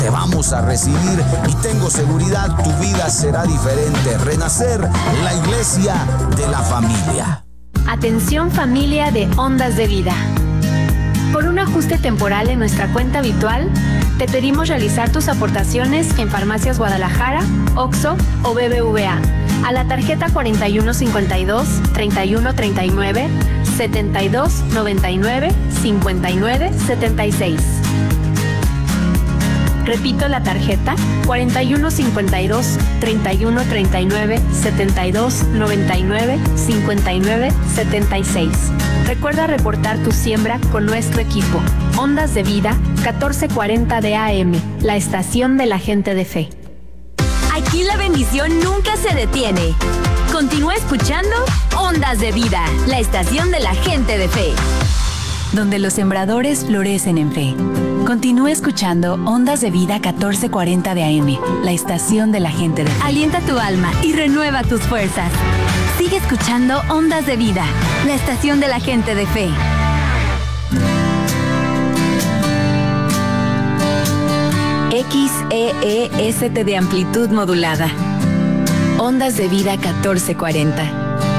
te vamos a recibir y tengo seguridad, tu vida será diferente. Renacer, la iglesia de la familia. Atención familia de Ondas de Vida. Por un ajuste temporal en nuestra cuenta habitual, te pedimos realizar tus aportaciones en Farmacias Guadalajara, OXXO o BBVA a la tarjeta 4152 3139 7299 5976. Repito la tarjeta 4152 3139 7299 5976. Recuerda reportar tu siembra con nuestro equipo. Ondas de Vida 1440 de AM, la estación de la gente de fe. Aquí la bendición nunca se detiene. Continúa escuchando Ondas de Vida, la estación de la gente de fe, donde los sembradores florecen en fe. Continúa escuchando Ondas de Vida 1440 de AM, la estación de la gente de fe. Alienta tu alma y renueva tus fuerzas. Sigue escuchando Ondas de Vida, la estación de la gente de fe. XEEST de amplitud modulada. Ondas de Vida 1440.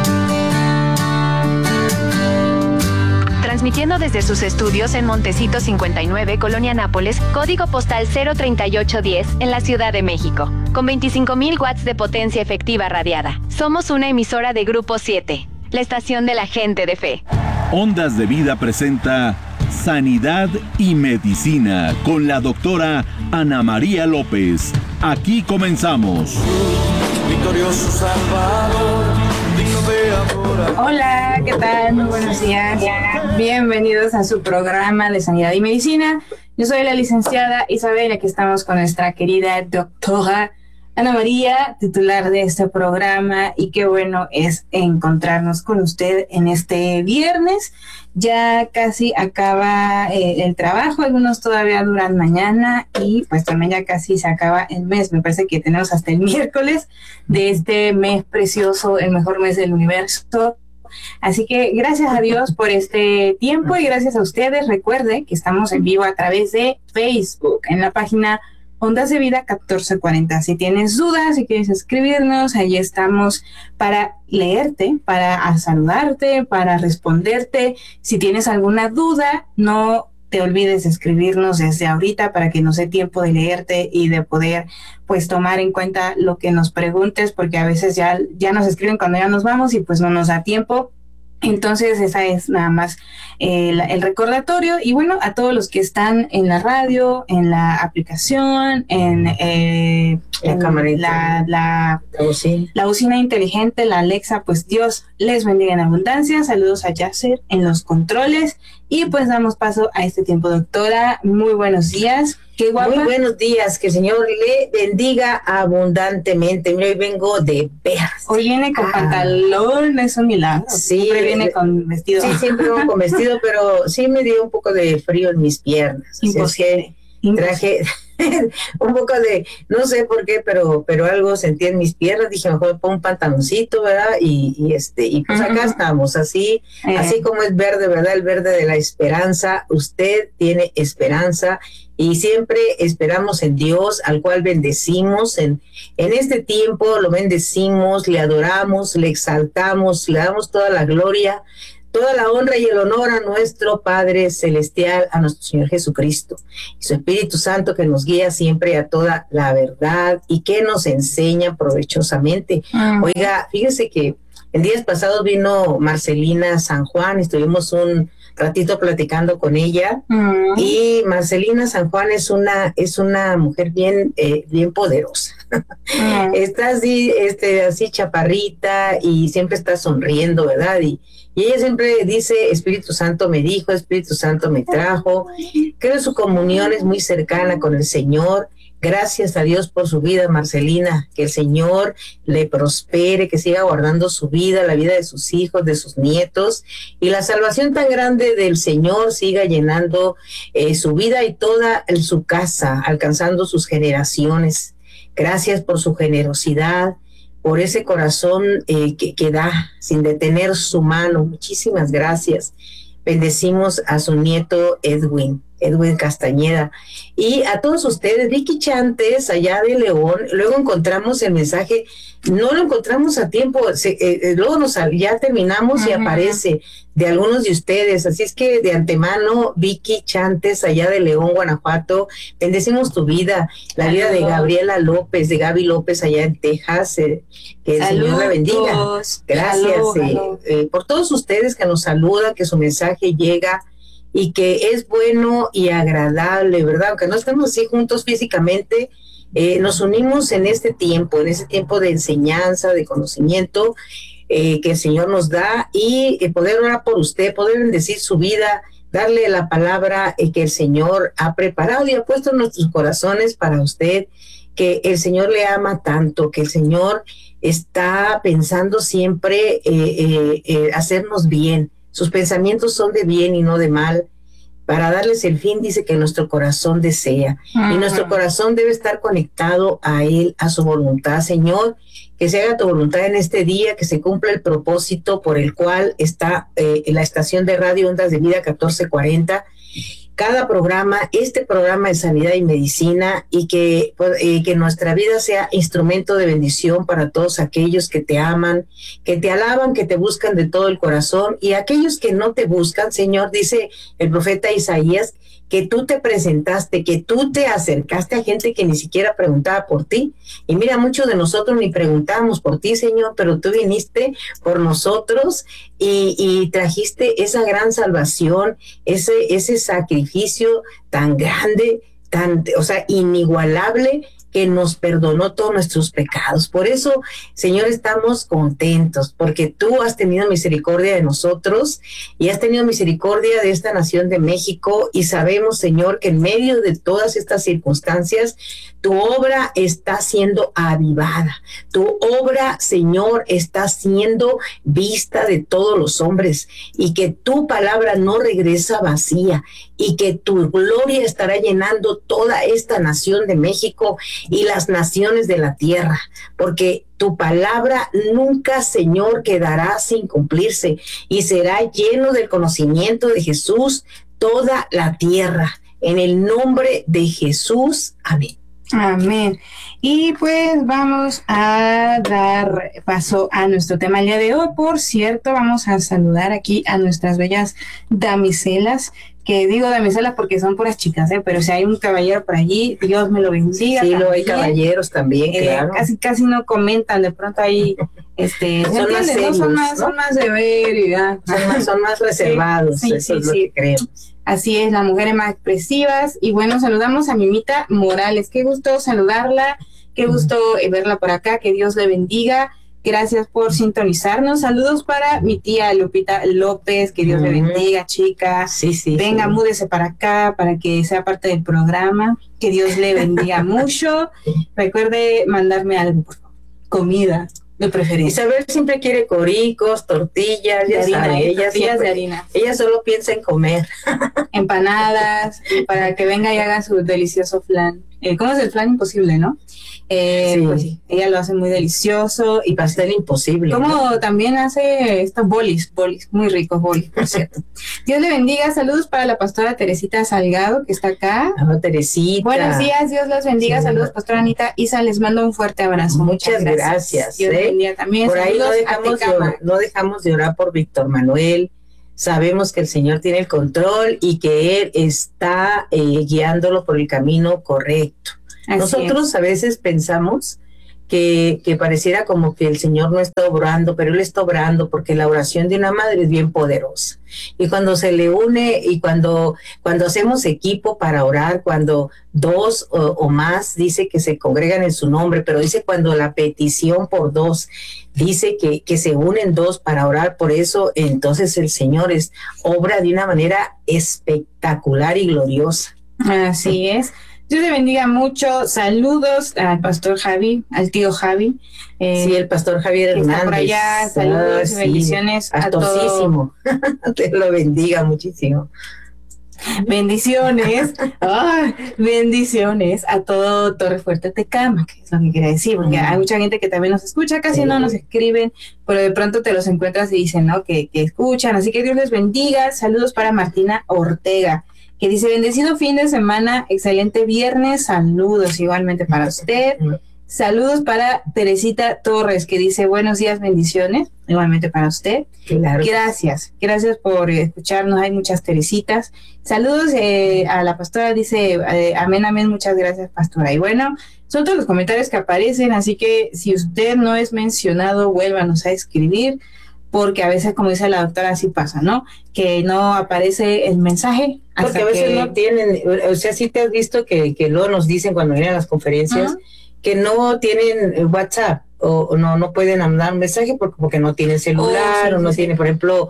Transmitiendo desde sus estudios en Montecito 59, Colonia Nápoles, código postal 03810, en la Ciudad de México, con 25,000 watts de potencia efectiva radiada. Somos una emisora de Grupo 7, la estación de la gente de fe. Ondas de Vida presenta Sanidad y Medicina con la doctora Ana María López. Aquí comenzamos. Victorioso Salvador, digno de adorar. Hola, ¿qué tal? Muy buenos días. Bienvenidos a su programa de Sanidad y Medicina. Yo soy la licenciada Isabel, aquí estamos con nuestra querida doctora Ana María, titular de este programa, y qué bueno es encontrarnos con usted en este viernes. Ya casi acaba el trabajo, algunos todavía duran mañana y pues también ya casi se acaba el mes. Me parece que tenemos hasta el miércoles de este mes precioso, el mejor mes del universo. Así que gracias a Dios por este tiempo y gracias a ustedes. Recuerde que estamos en vivo a través de Facebook, en la página Ondas de Vida 1440. Si tienes dudas, si quieres escribirnos, ahí estamos para leerte, para saludarte, para responderte. Si tienes alguna duda, no te olvides de escribirnos desde ahorita para que nos dé tiempo de leerte y de poder pues tomar en cuenta lo que nos preguntes, porque a veces ya nos escriben cuando ya nos vamos y pues no nos da tiempo. Entonces esa es nada más el recordatorio. Y bueno, a todos los que están en la radio, en la aplicación, en la bocina inteligente, la Alexa, pues Dios les bendiga en abundancia. Saludos a Yasser en los controles. Y pues damos paso a este tiempo, doctora. Muy buenos días. Qué guapa. Muy buenos días, que el Señor le bendiga abundantemente. Mira, hoy vengo de veras. Hoy viene con pantalón, es un milagro. Sí, siempre viene con vestido. Sí, siempre vengo con vestido, pero sí me dio un poco de frío en mis piernas. Imposible. Traje un poco de, no sé por qué, pero algo sentí en mis piernas. Dije, mejor pongo un pantaloncito, ¿verdad? Y pues acá estamos, así como es verde, ¿verdad? El verde de la esperanza. Usted tiene esperanza y siempre esperamos en Dios, al cual bendecimos. En este tiempo lo bendecimos, le adoramos, le exaltamos, le damos toda la gloria, toda la honra y el honor a nuestro Padre Celestial, a nuestro Señor Jesucristo y su Espíritu Santo, que nos guía siempre a toda la verdad y que nos enseña provechosamente. Oiga, fíjese que el día pasado vino Marcelina San Juan, estuvimos un ratito platicando con ella, y Marcelina San Juan es una mujer bien poderosa. Está así chaparrita y siempre está sonriendo, ¿verdad? Y ella siempre dice, Espíritu Santo me dijo, Espíritu Santo me trajo. Creo que su comunión es muy cercana con el Señor. Gracias a Dios por su vida, Marcelina, que el Señor le prospere, que siga guardando su vida, la vida de sus hijos, de sus nietos, y la salvación tan grande del Señor siga llenando su vida y toda su casa, alcanzando sus generaciones. Gracias por su generosidad, por ese corazón que da sin detener su mano. Muchísimas gracias. Bendecimos a su nieto Edwin. Edwin Castañeda. Y a todos ustedes, Vicky Chantes, allá de León, luego encontramos el mensaje, no lo encontramos a tiempo, luego ya terminamos y aparece de algunos de ustedes, así es que de antemano, Vicky Chantes, allá de León, Guanajuato, bendecimos tu vida, la vida de Gabriela López, de Gaby López, allá en Texas, que el Señor la bendiga. Gracias por todos ustedes que nos saludan, que su mensaje llega y que es bueno y agradable, ¿verdad? Aunque no estemos así juntos físicamente, nos unimos en este tiempo de enseñanza, de conocimiento que el Señor nos da y poder orar por usted, poder bendecir su vida, darle la palabra que el Señor ha preparado y ha puesto en nuestros corazones para usted, que el Señor le ama tanto, que el Señor está pensando siempre hacernos bien. Sus pensamientos son de bien y no de mal, para darles el fin, dice, que nuestro corazón desea. Y nuestro corazón debe estar conectado a Él, a su voluntad. Señor, que se haga tu voluntad en este día, que se cumpla el propósito por el cual está la estación de radio Ondas de Vida 1440. Cada programa, este programa de sanidad y medicina, y que nuestra vida sea instrumento de bendición para todos aquellos que te aman, que te alaban, que te buscan de todo el corazón, y aquellos que no te buscan, Señor, dice el profeta Isaías, que tú te presentaste, que tú te acercaste a gente que ni siquiera preguntaba por ti. Y mira, muchos de nosotros ni preguntamos por ti, Señor, pero tú viniste por nosotros y trajiste esa gran salvación, ese sacrificio tan grande, inigualable, que nos perdonó todos nuestros pecados. Por eso, Señor, estamos contentos, porque tú has tenido misericordia de nosotros y has tenido misericordia de esta nación de México, y sabemos, Señor, que en medio de todas estas circunstancias, tu obra está siendo avivada. Tu obra, Señor, está siendo vista de todos los hombres, y que tu palabra no regresa vacía, y que tu gloria estará llenando toda esta nación de México y las naciones de la tierra, porque tu palabra nunca, Señor, quedará sin cumplirse, y será lleno del conocimiento de Jesús toda la tierra. En el nombre de Jesús, amén. Amén. Y pues vamos a dar paso a nuestro tema el día de hoy. Por cierto, vamos a saludar aquí a nuestras bellas damiselas, que digo damiselas porque son puras chicas, pero si hay un caballero por allí, Dios me lo bendiga. Sí, lo hay caballeros también, claro. Casi no comentan, de pronto ahí son más serios, son más de ver y son más reservados, sí, eso es lo que creemos. Así es, las mujeres más expresivas. Y bueno, saludamos a Mimita Morales. Qué gusto saludarla, qué gusto verla por acá, que Dios le bendiga. Gracias por sintonizarnos. Saludos para mi tía Lupita López, que Dios le bendiga, chica. Sí. Venga, múdese para acá para que sea parte del programa. Que Dios le bendiga mucho. Recuerde mandarme algo, por favor. Comida. De preferencia. Isabel siempre quiere coricos, tortillas, de harina, tortillas de harina. Ella solo piensa en comer. Empanadas, para que venga y haga su delicioso flan. ¿Cómo es el flan imposible, no? Pues sí, ella lo hace muy delicioso. Y pastel imposible. Como ¿no? También hace estos bolis, muy ricos bolis, por cierto. Dios le bendiga. Saludos para la pastora Teresita Salgado, que está acá. Teresita. Buenos días, Dios los bendiga. Sí. Saludos, pastora Anita Isa, les mando un fuerte abrazo. Muchas gracias. Dios le bendiga también. Por ahí no dejamos de orar por Víctor Manuel. Sabemos que el Señor tiene el control y que Él está guiándolo por el camino correcto. Nosotros a veces pensamos que pareciera como que el Señor no está obrando, pero Él está obrando, porque la oración de una madre es bien poderosa. Y cuando se le une y cuando hacemos equipo para orar, cuando dos o más, dice que se congregan en su nombre, pero dice cuando la petición por dos, dice que se unen dos para orar por eso, entonces el Señor obra de una manera espectacular y gloriosa. Así es. Dios le bendiga mucho. Saludos al pastor Javi, al tío Javi. Sí, el pastor Javier Hernández. Por allá, saludos y bendiciones a todos. Te lo bendiga muchísimo. Bendiciones, bendiciones a todo Torre Fuerte Tecama, que es lo que quiere decir, porque hay mucha gente que también nos escucha, casi no nos escriben, pero de pronto te los encuentras y dicen, ¿no? Que escuchan, así que Dios les bendiga. Saludos para Martina Ortega, que dice, bendecido fin de semana, excelente viernes, saludos igualmente para usted. Saludos para Teresita Torres, que dice, buenos días, bendiciones, igualmente para usted. Claro. Gracias por escucharnos, hay muchas Teresitas. Saludos a la pastora, dice, amén, amén, muchas gracias, pastora. Y bueno, son todos los comentarios que aparecen, así que si usted no es mencionado, vuélvanos a escribir, porque a veces, como dice la doctora, así pasa, ¿no? Que no aparece el mensaje. Porque a veces no tienen, o sea, sí te has visto que luego nos dicen cuando vienen a las conferencias, que no tienen WhatsApp o no pueden mandar un mensaje porque no tienen celular o no tienen, por ejemplo,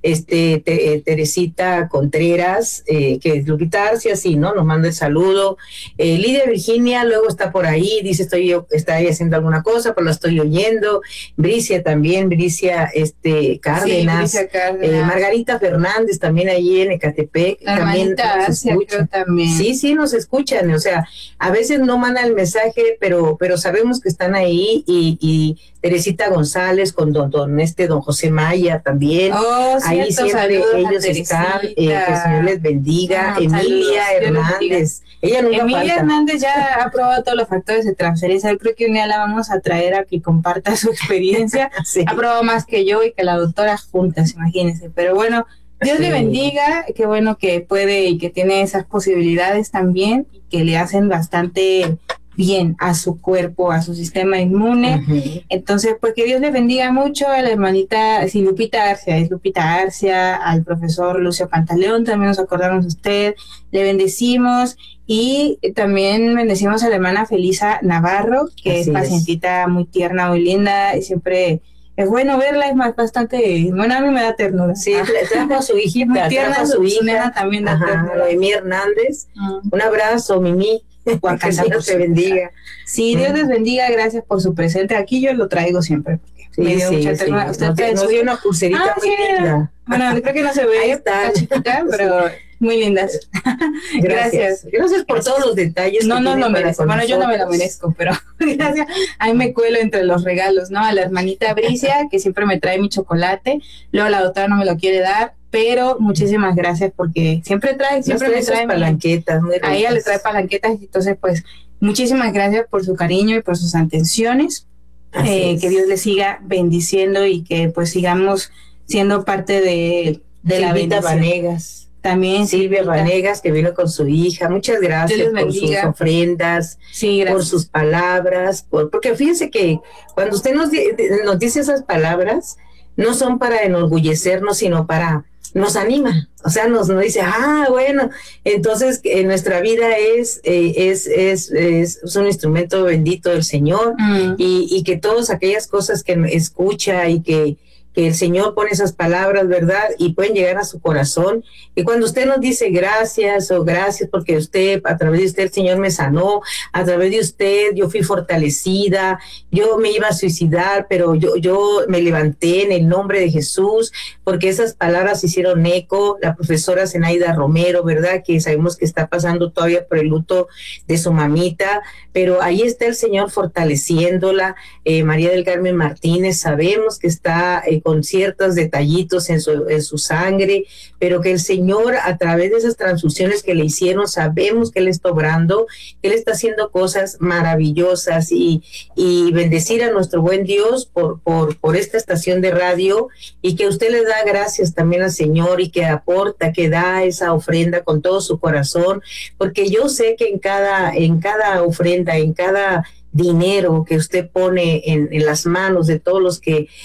Teresita Contreras, que es Lupita Arcia, así, ¿no? Nos manda el saludo. Lidia Virginia luego está por ahí, dice, está ahí haciendo alguna cosa, pero la estoy oyendo. Bricia también, Bricia Cárdenas. Sí, Bricia Cárdenas. Margarita Fernández también ahí en Ecatepec. La también Arcia, creo también. Sí, nos escuchan, o sea, a veces no mandan el mensaje, pero sabemos que están ahí, y Teresita González con don José Maya también. Ahí siempre ellos están, que el Señor les bendiga. Emilia Hernández. Ella nunca Emilia falta. Hernández ya ha probado todos los factores de transferencia. Yo creo que un día la vamos a traer a que comparta su experiencia. Sí. Ha probado más que yo y que la doctora juntas, imagínense. Pero bueno, Dios le bendiga. Qué bueno que puede y que tiene esas posibilidades también, y que le hacen bastante bien a su cuerpo, a su sistema inmune. Entonces, pues que Dios le bendiga mucho a la hermanita, sí, Lupita Arcia, al profesor Lucio Pantaleón, también nos acordamos de usted, le bendecimos, y también bendecimos a la hermana Felisa Navarro, que es pacientita muy tierna, muy linda, y siempre es bueno verla, es bastante, bueno, a mí me da ternura. Sí, trajo a su hijita, muy tierna, trajo a su hija, nena también da ternura. Noemí Hernández, un abrazo, Mimi. Que Dios te bendiga. Sí, Dios les bendiga, gracias por su presente. Aquí yo lo traigo siempre, porque me dio mucha ternura. Usted nos dio una pulserita muy linda. Bueno, creo que no se ve, está chiquita, pero muy lindas. Gracias por todos los detalles. No lo merezco. Bueno, yo no me lo merezco, pero gracias. Ahí me cuelo entre los regalos, ¿no? A la hermanita Bricia, que siempre me trae mi chocolate. Luego la doctora no me lo quiere dar, pero muchísimas gracias, porque siempre me trae palanquetas. A ella le trae palanquetas, entonces pues muchísimas gracias por su cariño y por sus atenciones. Que Dios le siga bendiciendo y que pues sigamos siendo parte de la bendición. Vanegas. También Silvia Vanegas, que vino con su hija. Muchas gracias por sus ofrendas, por sus palabras, porque fíjense que cuando usted nos dice esas palabras, no son para enorgullecernos, sino nos anima, o sea, nos dice, bueno, entonces nuestra vida es un instrumento bendito del Señor, y que todas aquellas cosas que escucha y que el Señor pone esas palabras, ¿verdad? Y pueden llegar a su corazón. Y cuando usted nos dice gracias porque a través de usted el Señor me sanó, a través de usted yo fui fortalecida, yo me iba a suicidar, pero yo me levanté en el nombre de Jesús, porque esas palabras hicieron eco. La profesora Zenaida Romero, ¿verdad? Que sabemos que está pasando todavía por el luto de su mamita, pero ahí está el Señor fortaleciéndola. María del Carmen Martínez, sabemos que está con ciertos detallitos en su sangre, pero que el Señor, a través de esas transfusiones que le hicieron, sabemos que Él está obrando, que Él está haciendo cosas maravillosas, y bendecir a nuestro buen Dios por esta estación de radio, y que usted le da gracias también al Señor, y que aporta, que da esa ofrenda con todo su corazón, porque yo sé que en cada ofrenda, en cada dinero que usted pone en las manos de todos los que